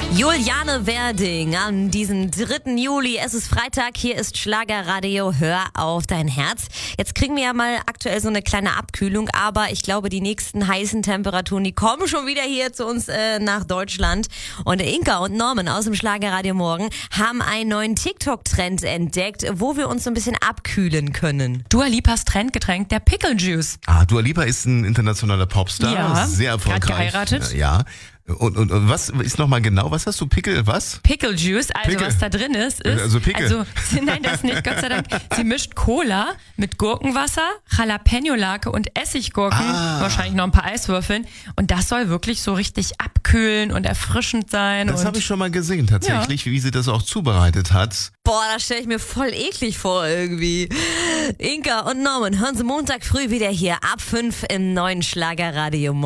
Juliane Werding am diesem 3. Juli. Es ist Freitag, hier ist Schlagerradio. Hör auf dein Herz. Jetzt kriegen wir ja mal aktuell so eine kleine Abkühlung, aber ich glaube, die nächsten heißen Temperaturen, die kommen schon wieder hier zu uns nach Deutschland. Und Inka und Norman aus dem Schlagerradio Morgen haben einen neuen TikTok-Trend entdeckt, wo wir uns so ein bisschen abkühlen können. Dua Lipas Trendgetränk, der Pickle Juice. Dua Lipa ist ein internationaler Popstar, Ja, sehr erfolgreich. gerade geheiratet. Ja. Und was ist nochmal genau, was hast du, Pickle, was? Pickle Juice, also Pickle. was da drin ist Also Pickle. Nein, das nicht, Gott sei Dank. Sie mischt Cola mit Gurkenwasser, Jalapeno-Lake und Essiggurken, wahrscheinlich noch ein paar Eiswürfeln. Und das soll wirklich so richtig abkühlen und erfrischend sein. Das habe ich schon mal gesehen, tatsächlich, wie sie das auch zubereitet hat. Boah, das stelle ich mir voll eklig vor irgendwie. Inka und Norman hören Sie Montag früh wieder hier ab 5 im neuen Schlagerradio.